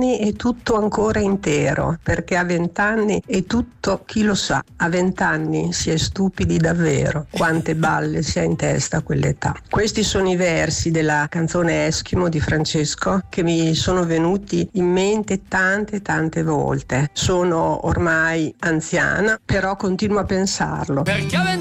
anni è tutto ancora intero, perché a 20 anni è tutto, chi lo sa, a 20 anni si è stupidi davvero, quante balle si ha in testa a quell'età. Questi sono i versi della canzone Eskimo di Francesco che mi sono venuti in mente tante volte. Sono ormai anziana, però continuo a pensarlo. Perché